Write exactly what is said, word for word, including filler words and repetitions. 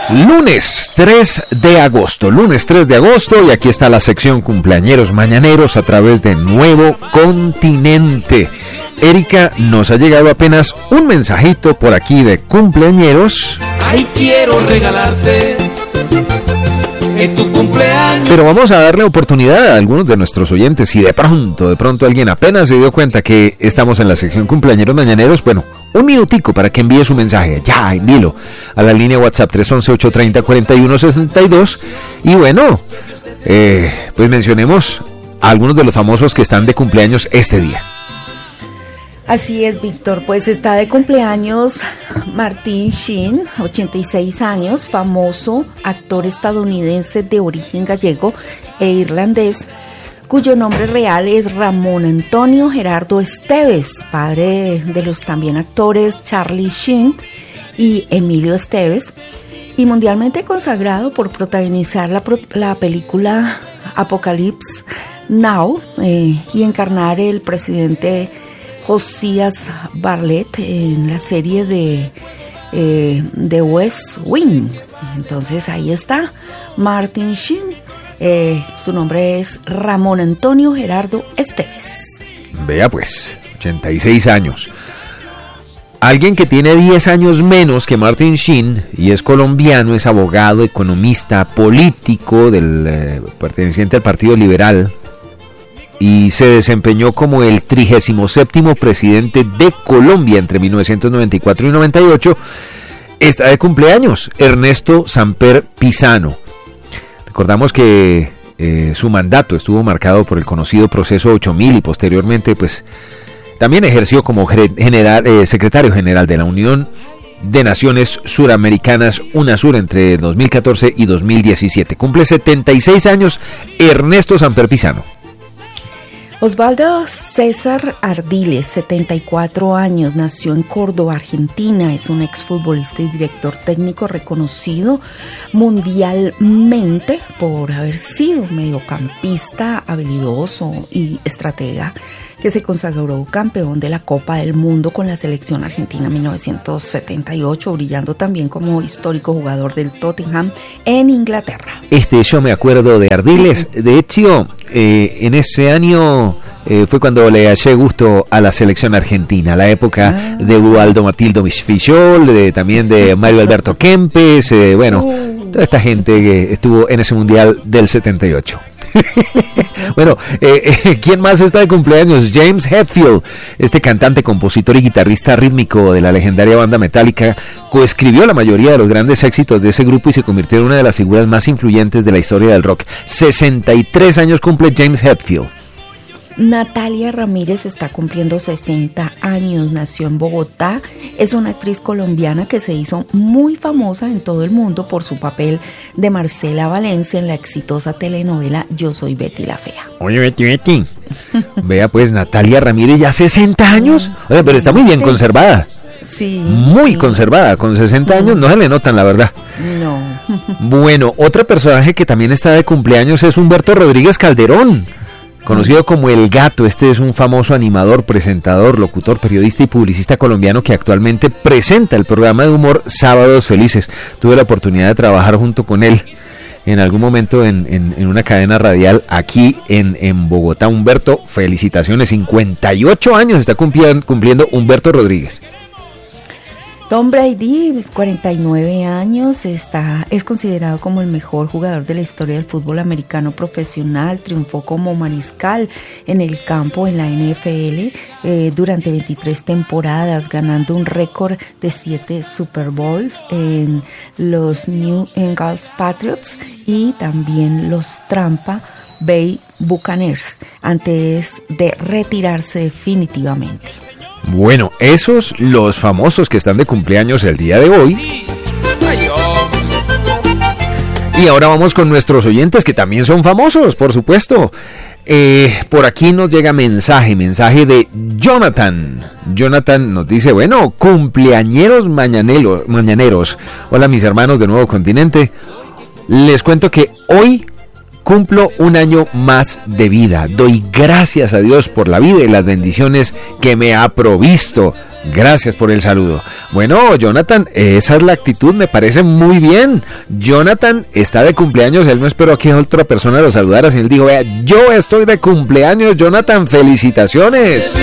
Lunes tres de agosto, lunes tres de agosto, y aquí está la sección cumpleañeros mañaneros a través de Nuevo Continente. Erika, nos ha llegado apenas un mensajito por aquí de cumpleañeros. Ay, quiero regalarte en tu cumpleaños. Pero vamos a darle oportunidad a algunos de nuestros oyentes. Si de pronto, de pronto alguien apenas se dio cuenta que estamos en la sección cumpleañeros mañaneros, bueno, un minutico para que envíe su mensaje. Ya, envíelo a la línea WhatsApp tres once, ocho treinta, cuarenta y uno sesenta y dos. Y bueno, eh, pues mencionemos a algunos de los famosos que están de cumpleaños este día. Así es, Víctor, pues está de cumpleaños Martin Sheen, ochenta y seis años, famoso actor estadounidense de origen gallego e irlandés, cuyo nombre real es Ramón Antonio Gerardo Esteves, padre de los también actores Charlie Sheen y Emilio Esteves, y mundialmente consagrado por protagonizar la, pro- la película Apocalypse Now eh, y encarnar el presidente Josías Bartlett en la serie de, eh, de West Wing. Entonces ahí está Martin Sheen, eh, su nombre es Ramón Antonio Gerardo Esteves. Vea pues, ochenta y seis años. Alguien que tiene diez años menos que Martin Sheen y es colombiano, es abogado, economista, político, del eh, perteneciente al Partido Liberal, y se desempeñó como el trigésimo séptimo presidente de Colombia entre mil novecientos noventa y cuatro y noventa y ocho. Está de cumpleaños Ernesto Samper Pizano. Recordamos que eh, su mandato estuvo marcado por el conocido proceso ocho mil y posteriormente pues también ejerció como general, eh, secretario general de la Unión de Naciones Suramericanas, UNASUR, entre dos mil catorce y dos mil diecisiete. Cumple setenta y seis años Ernesto Samper Pizano. Osvaldo César Ardiles, setenta y cuatro años, nació en Córdoba, Argentina, es un exfutbolista y director técnico reconocido mundialmente por haber sido mediocampista habilidoso y estratega, que se consagró campeón de la Copa del Mundo con la selección argentina en mil novecientos setenta y ocho, brillando también como histórico jugador del Tottenham en Inglaterra. Este, yo me acuerdo de Ardiles, de hecho, eh, en ese año eh, fue cuando le hallé gusto a la selección argentina, la época ah. de Ubaldo Matildo Fillol, de, también de Mario Alberto Kempes, eh, bueno, uh. toda esta gente que estuvo en ese Mundial del setenta y ocho. Bueno, eh, eh, ¿quién más está de cumpleaños? James Hetfield, este cantante, compositor y guitarrista rítmico de la legendaria banda Metallica, coescribió la mayoría de los grandes éxitos de ese grupo y se convirtió en una de las figuras más influyentes de la historia del rock. sesenta y tres años cumple James Hetfield. Natalia Ramírez está cumpliendo sesenta años, nació en Bogotá, es una actriz colombiana que se hizo muy famosa en todo el mundo por su papel de Marcela Valencia en la exitosa telenovela Yo Soy Betty la Fea. Oye, Betty, Betty. Vea pues, Natalia Ramírez, ya sesenta años, oye, pero está muy bien conservada. Sí. Muy sí. conservada, con sesenta años no se le notan, la verdad. No. Bueno, otro personaje que también está de cumpleaños es Humberto Rodríguez Calderón, conocido como El Gato. Este es un famoso animador, presentador, locutor, periodista y publicista colombiano que actualmente presenta el programa de humor Sábados Felices. Tuve la oportunidad de trabajar junto con él en algún momento en, en, en una cadena radial aquí en, en Bogotá. Humberto, felicitaciones, cincuenta y ocho años está cumpliendo, cumpliendo Humberto Rodríguez. Tom Brady, cuarenta y nueve años, está, es considerado como el mejor jugador de la historia del fútbol americano profesional. Triunfó como mariscal en el campo en la N F L eh, durante veintitrés temporadas, ganando un récord de siete Super Bowls en los New England Patriots y también los Tampa Bay Buccaneers, antes de retirarse definitivamente. Bueno, esos los famosos que están de cumpleaños el día de hoy. Y ahora vamos con nuestros oyentes que también son famosos, por supuesto. Eh, por aquí nos llega mensaje, mensaje de Jonathan. Jonathan nos dice, bueno, cumpleañeros mañaneros, mañaneros. Hola mis hermanos de Nuevo Continente. Les cuento que hoy cumplo un año más de vida. Doy gracias a Dios por la vida y las bendiciones que me ha provisto. Gracias por el saludo. Bueno, Jonathan, esa es la actitud, me parece muy bien. Jonathan está de cumpleaños, él no esperó que otra persona lo saludara, sino él dijo, vea, yo estoy de cumpleaños, Jonathan, felicitaciones.